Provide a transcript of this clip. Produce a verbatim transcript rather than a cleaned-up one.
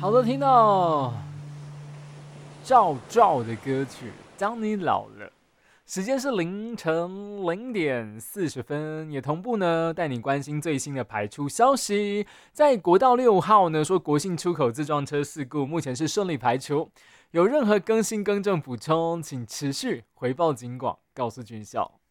好的，听到赵照的歌曲《当你老了》，时间是凌晨零点四十分，也同步呢带你关心最新的排出消息。在国道六号呢说国信出口自撞车事故，目前是顺利排除。有任何更新更正补充，请持续回报警广，告诉军校。